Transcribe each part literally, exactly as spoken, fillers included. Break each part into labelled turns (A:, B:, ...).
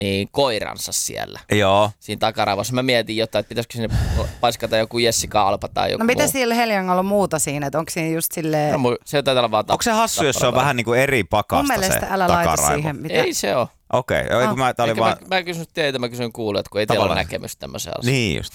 A: niin koiransa siellä.
B: Joo.
A: Siinä takaraivossa. Mä mietin jotain, että pitäisikö sinne paiskata joku Jessica Alba tai joku
C: No mitä
A: muu.
C: siellä Heliangalla on muuta siinä, että onko siinä just silleen...
A: No, se taitaa olla vaan
B: Onko se hassu, jos se on vähän niin kuin eri pakasta
C: Mun mielestä
B: se
C: älä laita
B: takaraivo?
C: siihen mitä...
A: Ei se ole.
B: Okei, okay.
C: Oh.
B: mä, oli vaan...
A: mä, mä en kysynyt teitä, mä kysyn kuulijat, kun ei teillä ole näkemystä tämmöisen asian.
B: Niin just.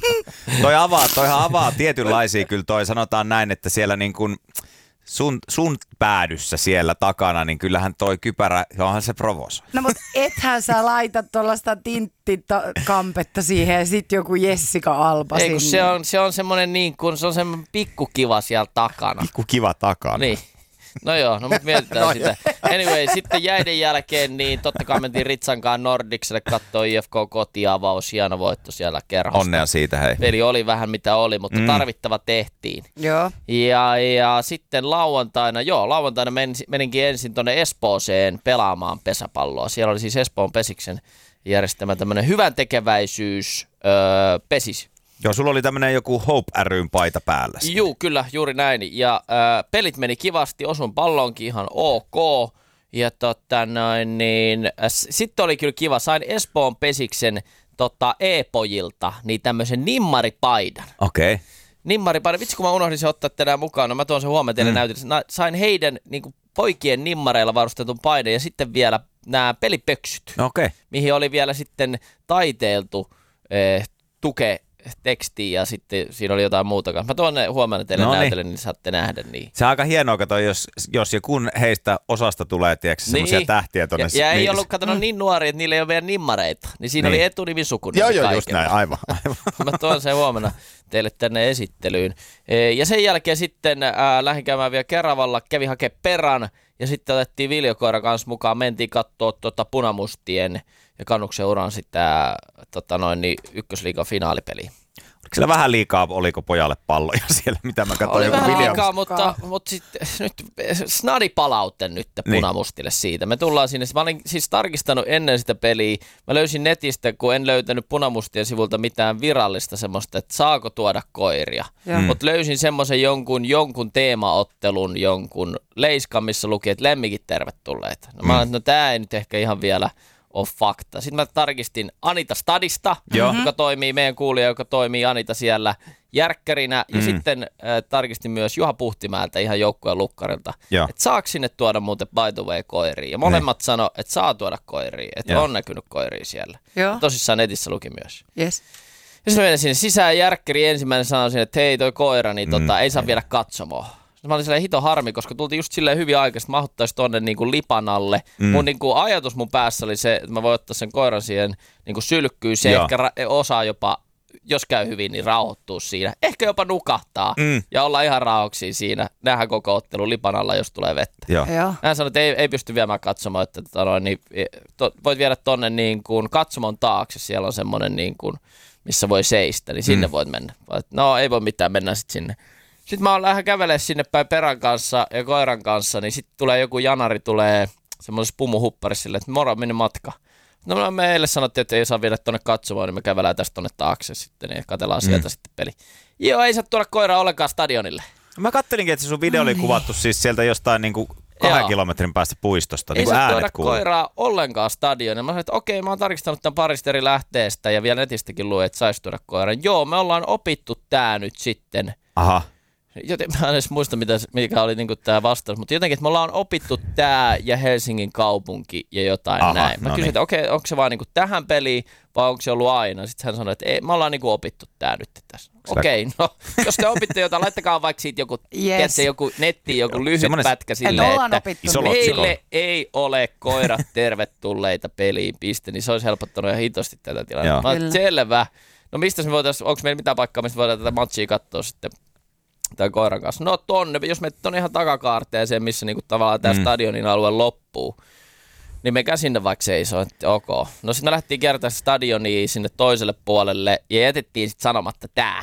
B: toi avaa, toihan avaa tietynlaisia kyllä toi, sanotaan näin, että siellä niin kuin sun, sun päädyssä siellä takana, niin kyllähän toi kypärä, onhan se provosoi.
C: No mut ethän sä laita tuollaista tinttikampetta siihen ja sit joku Jessica Alba
A: Ei kun
C: sinne.
A: se on, se on semmoinen niin kuin, se on semmoinen pikkukiva siellä takana.
B: Pikku kiva takana.
A: Niin. No joo, no mutta mietitään
B: No
A: sitä. Anyway, sitten jäiden jälkeen, niin totta kai mentiin Ritsankaan Nordicselle katsoa I F K kotiavaus, hieno voitto siellä kerhosta.
B: Onnea siitä, hei.
A: Peli oli vähän mitä oli, mutta mm. tarvittava tehtiin.
C: Joo.
A: Ja, ja sitten lauantaina, joo, lauantaina men, meninkin ensin tuonne Espooseen pelaamaan pesäpalloa. Siellä oli siis Espoon Pesiksen järjestämä tämmöinen hyvän tekeväisyys öö, pesis.
B: Joo, sulla oli tämmönen joku Hope ry:n paita päällä.
A: Juu, kyllä, juuri näin. Ja äh, pelit meni kivasti, osun pallonkin ihan ok. Ja tota noin, niin, äh, sitten oli kyllä kiva, sain Espoon Pesiksen tota, E-pojilta niin tämmöisen nimmaripaidan.
B: Okei. Okay.
A: Nimmaripaidan, vitsi kun mä unohdin sen ottaa tänään mukaan, no mä tuon sen huomenna teille mm. näytille. Sain heidän niin kuin, poikien nimmareilla varustetun paidan ja sitten vielä nämä pelipöksyt,
B: Okay.
A: mihin oli vielä sitten taiteiltu äh, tuke tekstiin ja sitten siinä oli jotain muuta. Mä tuon ne huomenna teille
B: Noniin.
A: näytelle, niin saatte nähdä. Niin.
B: Se on aika hienoa, kato, jos, jos ja kun heistä osasta tulee, tiedätkö, semmoisia
A: Niin.
B: tähtiä tonne.
A: Ja, ja ei
B: niin,
A: ollut, katsonut niin nuoria, että niillä ei ole vielä nimmareita. Niin siinä
B: Niin.
A: oli etunimi, sukunimi.
B: Joo, joo,
A: kaikella.
B: just näin, aivan. aivan.
A: Mä tuon sen huomenna teille tänne esittelyyn. E, Ja sen jälkeen sitten ää, lähdin käymään vielä Keravalla, kävin hakemaan perän ja sitten otettiin Viljokoira kanssa mukaan. Mentiin katsoa tuota Punamustien ja Kannuksen uran sitä tota noin, niin ykkösliigan finaalipeliä.
B: Oliko siellä vähän liikaa, oliko pojalle palloja siellä, mitä mä katsoin
A: Oli
B: joku
A: vähän
B: video?
A: liikaa, mutta, mutta sitten nyt snadi palaute nyt
B: Niin.
A: Punamustille siitä. Me tullaan sinne. Mä olin siis tarkistanut ennen sitä peliä. Mä löysin netistä, kun en löytänyt Punamustien sivulta mitään virallista semmoista, että saako tuoda koiria.
C: Mm.
A: Mutta löysin semmoisen jonkun, jonkun teemaottelun, jonkun leiskan, missä luki, että lemmikit tervetulleita. No, mä olin, että no tää ei nyt ehkä ihan vielä on fakta. Sitten mä tarkistin Anita Stadista,
B: Joo.
A: joka toimii, meidän kuulija, joka toimii Anita siellä järkkärinä. Ja
B: Mm.
A: sitten äh, tarkistin myös Juha Puhtimäeltä ihan joukkueen lukkarilta,
B: Joo.
A: että saako sinne tuoda muuten by the way koiria. Ja molemmat
B: Niin.
A: sano, että saa tuoda koiria, että
B: Joo.
A: on näkynyt koiria siellä.
C: Joo.
A: Tosissaan netissä luki myös.
C: Yes.
A: Ja sitten menin sinne sisään järkkäri ensimmäinen sanoisin, että hei toi koira, niin tota,
B: Mm,
A: ei saa
B: ei.
A: viedä katsomoon. Mä olin silleen hito harmi, koska tultiin just silleen hyvin aikaisesti, että mahuttaisi tonne niinku lipan alle. Mm. Mun niinku ajatus mun päässä oli se, että mä voin ottaa sen koiran siihen niinku sylkkyyn. Se
B: Joo.
A: ehkä ra- osaa jopa, jos käy hyvin, niin rauhoittua siinä. Ehkä jopa nukahtaa
B: Mm.
A: ja olla ihan rauhoiksi siinä. Nähdään koko ottelu lipan alla, jos tulee vettä.
B: Joo.
C: Joo.
A: Hän sanoi, että ei, ei pysty viemään katsomaan, että tota noin, niin, to, voit viedä tonne niin kuin katsomon taakse. Siellä on semmoinen, niin kuin, missä voi seistä, niin sinne mm. voit mennä. Voit, no ei voi mitään, mennään sitten sinne. Sitten mä lähden kävelemään sinne päin perän kanssa ja koiran kanssa, niin sitten tulee joku janari, tulee semmoisessa pumuhupparissa silleen, että moro, minne matka. No meille sanottiin, että ei saa viedä tonne katsomaan, niin me kävelään tästä tonne taakse sitten ja katsellaan mm. sieltä sitten peli. Joo, ei saa tuoda koiraa ollenkaan stadionille.
B: Mä kattelinkin, että se sun video oli kuvattu siis sieltä jostain niinku kahden
A: Joo.
B: kilometrin päästä puistosta,
A: Ei
B: niin kuin
A: saa tuoda
B: äänet kuuluu.
A: koiraa ollenkaan stadionille. Mä sanoin, että okei, mä oon tarkistanut tämän parista eri lähteestä ja vielä netistäkin luin, että saisi tuoda koiran. Joo, me ollaan opittu tää nyt sitten.
B: Aha.
A: Joten mä en edes muista, mitä, mikä oli niinku tämä vastaus, mutta jotenkin, että me ollaan opittu tämä ja Helsingin kaupunki ja jotain
B: Aha,
A: näin. Mä
B: no
A: kysyin,
B: niin.
A: että okei, onko se vaan niinku tähän peliin vai onko se ollut aina? Sitten hän sanoi, että ei, me ollaan niinku opittu tämä nyt tässä. Okei, no jos te opitte jotain, laittakaa vaikka siitä joku,
C: Yes.
A: tiedätkö, joku nettiin joku lyhyt
B: semmoinen-
A: pätkä
C: Että
A: silleen,
C: ollaan
A: että
C: opittu.
B: Iso otsikko.
A: meille ei ole koirat tervetulleita peliin, piste, niin se olisi helpottanut ihan hitosti tätä tilannetta.
B: Joo.
A: Mä oon,
C: Kyllä.
A: selvä. No mistä me voitaisiin, onko meillä mitään paikkaa, mistä voidaan tätä matchia katsoa sitten tämän koiran kanssa? No tonne, jos me tonne ihan takakaarteeseen, missä niinku tavallaan tämä
B: Mm.
A: stadionin alue loppuu, niin me sinne vaikka seisoo, että ok. No sitten me lähtiin kertaa stadioniin sinne toiselle puolelle ja jätettiin sitten sanomatta tää.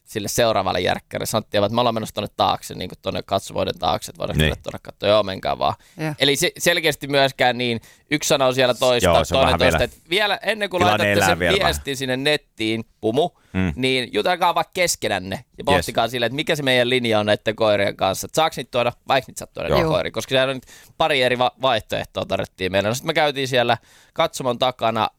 A: sille seuraavalle järkkärille. Sanottiin, että me ollaan menossa tuonne taakse, niin kuin tuonne katsomoiden taakse, että voidaan
B: niin.
A: tuonne katsoa, joo, menkää vaan.
C: Ja.
A: Eli se, selkeästi myöskään niin, yksi sanoo siellä toista,
B: Joo,
A: toinen toista,
B: vielä.
A: että vielä ennen kuin
B: Tilanne
A: laitatte sen
B: vielä
A: viestin sinne nettiin, pumu,
B: Mm.
A: niin jutelkaa vaikka keskenänne ja pohtikaa yes. sille, että mikä se meidän linja on näiden koirien kanssa. Että saako niitä tuoda, vaikka niitä saa tuoda niitä koiria, koska siellä on nyt pari eri va- vaihtoehtoa tarvittiin meille. No sitten me käytiin siellä katsomon takana